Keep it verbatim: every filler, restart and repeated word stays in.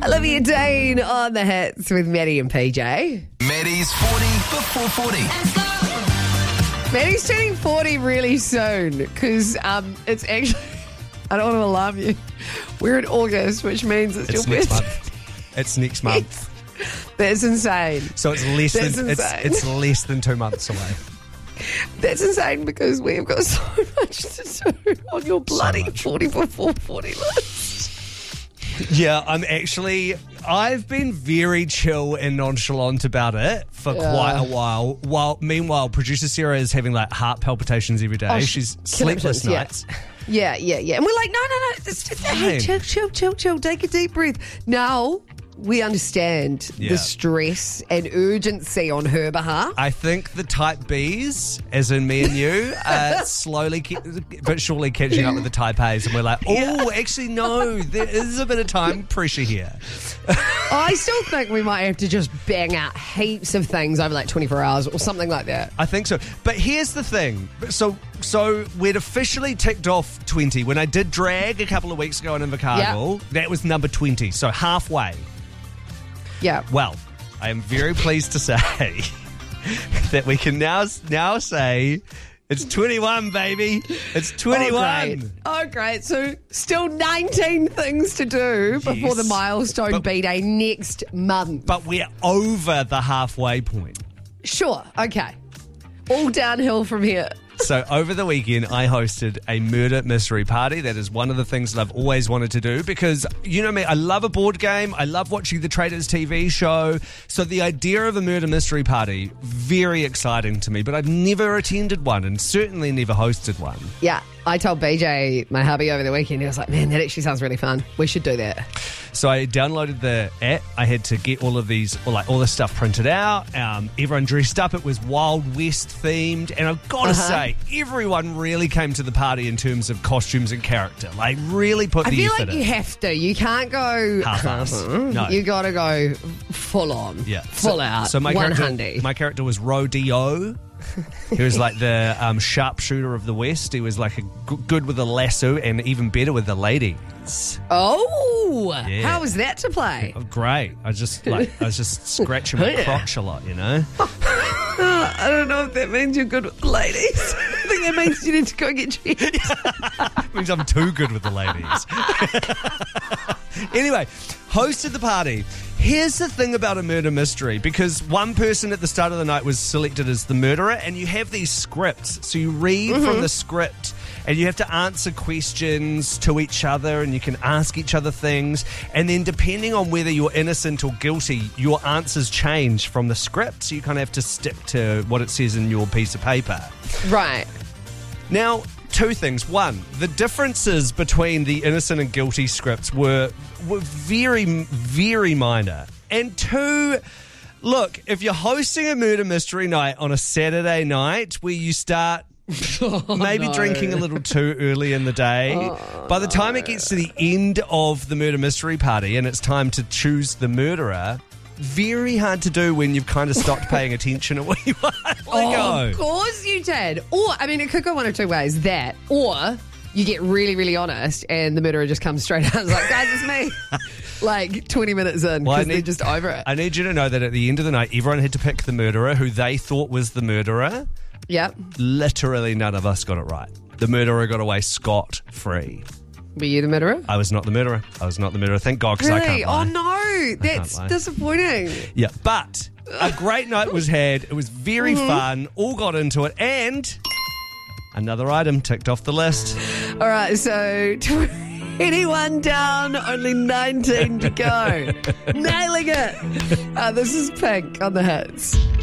Olivia Dane on the hits with Maddie and P J. Maddie's forty before forty. Maddie's turning forty really soon because um, it's actually, I don't want to alarm you, we're in August, which means it's, It's your next birthday. month. It's next month. That's insane. So it's less That's than it's, insane. it's less than two months away. That's insane because we've got so much to do on your bloody much. forty before forty list. Yeah, I'm actually, I've been very chill and nonchalant about it for Yeah. quite a while. While meanwhile, producer Sarah is having like heart palpitations every day. Oh, She's killing sleepless us, yeah. nights. Yeah, yeah, yeah. And we're like, no, no, no. It's, it's, hey, fine. chill, chill, chill, chill. Take a deep breath. Now we understand Yeah. the stress and urgency on her behalf. I think the type Bs, as in me and you, are slowly ke- but surely catching up with the type As, and we're like, oh, actually, no, there is a bit of time pressure here. I still think we might have to just bang out heaps of things over like twenty-four hours or something like that. I think so. But here's the thing. So so we'd officially ticked off twenty. When I did drag a couple of weeks ago in Invercargill, that was number twenty. So halfway. Yeah. Well, I am very pleased to say that we can now now say it's twenty-one, baby. It's twenty-one. Oh, great. Oh, great. So still nineteen things to do before Yes. the milestone But- B-Day next month. But we're over the halfway point. Sure. Okay. All downhill from here. So over the weekend, I hosted a murder mystery party. That is one of the things that I've always wanted to do because, you know me, I love a board game. I love watching the Traitors T V show. So the idea of a murder mystery party, very exciting to me. But I've never attended one and certainly never hosted one. Yeah. I told B J, my hubby, over the weekend, he was like, man, that actually sounds really fun. We should do that. So I downloaded the app. I had to get all of these, or like all this stuff printed out. Um, everyone dressed up. It was Wild West themed. And I've got to Uh-huh. say, everyone really came to the party in terms of costumes and character. Like, really put I the feel effort like in. you have to. You can't go Half-ass. Uh-huh. No. You got to go full on. Yeah. Full so, out. So my one character, hundred. my character was Rodeo. He was like the um, sharpshooter of the West. He was like a g- good with a lasso and even better with the ladies. Oh, Yeah. how was that to play? Oh, great! I just like I was just scratching my Yeah. crotch a lot, you know. Uh, I don't know if that means you're good with the ladies. I think that means you need to go get checked. Means I'm too good with the ladies. Anyway, hosted the party. Here's the thing about a murder mystery, because one person at the start of the night was selected as the murderer, and you have these scripts. So you read Mm-hmm. from the script, and you have to answer questions to each other, and you can ask each other things. And then depending on whether you're innocent or guilty, your answers change from the script. So you kind of have to stick to what it says in your piece of paper. Right. Now, two things. One, the differences between the innocent and guilty scripts were were very, very minor. And two, look, if you're hosting a murder mystery night on a Saturday night where you start maybe no. drinking a little too early in the day, by the time it gets to the end of the murder mystery party and it's time to choose the murderer, very hard to do when you've kind of stopped paying attention at where you are. Oh, go. of course you did. Or, I mean, it could go one of two ways. That, or you get really, really honest and the murderer just comes straight out and is like, guys, it's me. Like twenty minutes in, Well, I because they're need- just over it. I need you to know that at the end of the night, everyone had to pick the murderer who they thought was the murderer. Yep. Literally none of us got it right. The murderer got away scot-free. Were you the murderer? I was not the murderer. I was not the murderer. Thank God, because I Really? can't lie. Oh, no. That's lie. disappointing. Yeah, but a great night was had. It was very Mm-hmm. fun. All got into it. And another item ticked off the list. All right, so twenty-one down, only nineteen to go. Nailing it. Uh, this is Pink on the hits.